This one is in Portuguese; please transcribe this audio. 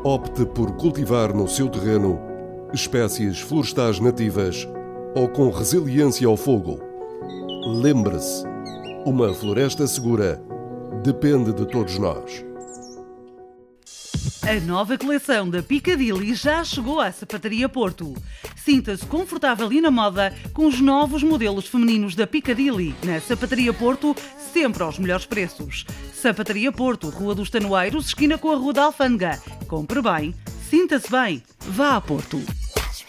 Opte por cultivar no seu terreno espécies florestais nativas ou com resiliência ao fogo. Lembre-se, uma floresta segura depende de todos nós. A nova coleção da Piccadilly já chegou à Sapataria Porto. Sinta-se confortável e na moda com os novos modelos femininos da Piccadilly. Na Sapataria Porto, sempre aos melhores preços. Sapataria Porto, Rua dos Tanoeiros, esquina com a Rua da Alfândega. Compre bem, sinta-se bem, vá a Porto.